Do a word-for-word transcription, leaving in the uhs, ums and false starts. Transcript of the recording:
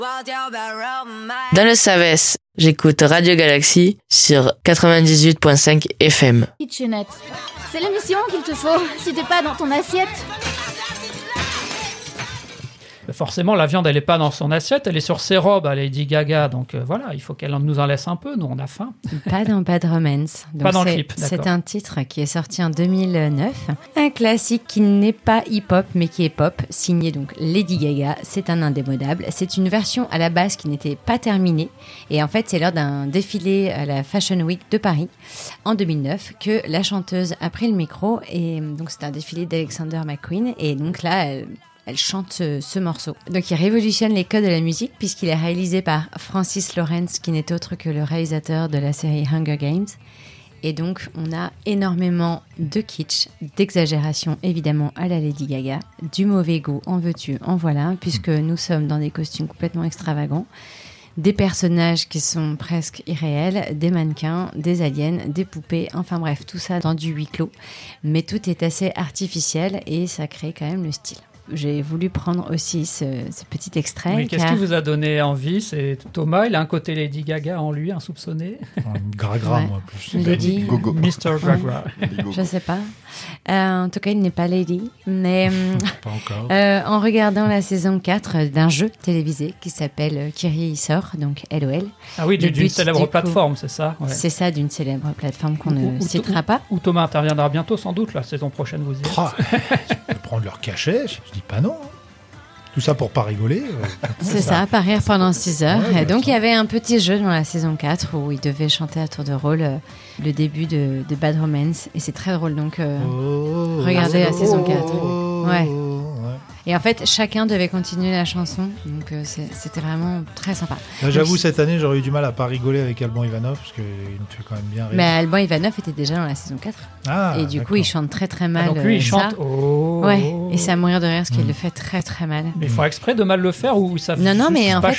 Dans le Savès, j'écoute Radio Galaxy sur quatre-vingt-dix-huit virgule cinq F M. Kitchenette, c'est l'émission qu'il te faut si t'es pas dans ton assiette. Forcément, la viande, elle n'est pas dans son assiette, elle est sur ses robes à Lady Gaga. Donc euh, voilà, il faut qu'elle nous en laisse un peu. Nous, on a faim. Pas dans Bad Romance. Donc pas dans c'est, le clip, d'accord. C'est un titre qui est sorti en deux mille neuf. Un classique qui n'est pas hip-hop, mais qui est pop, signé donc Lady Gaga. C'est un indémodable. C'est une version à la base qui n'était pas terminée. Et en fait, c'est lors d'un défilé à la Fashion Week de Paris en deux mille neuf que la chanteuse a pris le micro. Et donc, c'est un défilé d'Alexander McQueen. Et donc là, elle... Elle chante ce, ce morceau. Donc il révolutionne les codes de la musique puisqu'il est réalisé par Francis Lawrence, qui n'est autre que le réalisateur de la série Hunger Games. Et donc on a énormément de kitsch, d'exagération évidemment à la Lady Gaga, du mauvais goût, en veux-tu, en voilà, puisque nous sommes dans des costumes complètement extravagants, des personnages qui sont presque irréels, des mannequins, des aliens, des poupées, enfin bref, tout ça dans du huis clos. Mais tout est assez artificiel et ça crée quand même le style. J'ai voulu prendre aussi ce, ce petit extrait. Mais qu'est-ce car... qui vous a donné envie? C'est Thomas, il a un côté Lady Gaga en lui, insoupçonné. Gragra, ouais. moi, plus. Lady Gogo. mister Gragra. Ouais. Je sais pas. Euh, en tout cas, il n'est pas Lady. Mais pas encore. Euh, en regardant la saison quatre d'un jeu télévisé qui s'appelle Kyrie sort, donc L O L. Ah oui, d'une célèbre du coup, plateforme, c'est ça ouais. C'est ça, d'une célèbre plateforme qu'on ou, ne ou, citera ou, pas. Où Thomas interviendra bientôt, sans doute, la saison prochaine, vous y êtes. Oh, ils prendre leur cachet, je dis pas non. Tout ça pour pas rigoler. C'est ça, pas rire pendant six heures. Ouais, et donc, ça. il y avait un petit jeu dans la saison quatre où il devait chanter à tour de rôle euh, le début de, de Bad Romance. Et c'est très drôle, donc euh, oh, regardez oh, la saison quatre. Oh, Ouais. ouais. Et en fait, chacun devait continuer la chanson. Donc, euh, c'est, c'était vraiment très sympa. Là, j'avoue, donc, cette année, j'aurais eu du mal à pas rigoler avec Alban Ivanov parce qu'il me fait quand même bien rire. mais Alban Ivanov était déjà dans la saison quatre. Ah, et du d'accord. coup, il chante très très mal. Ah, donc lui, il euh, chante. ça. Oh, Ouais, et c'est à mourir de rire parce qu'il Mm. le fait très très mal. Mais il faut exprès de mal le faire ou ça Non, non, mais c'est en pas fait,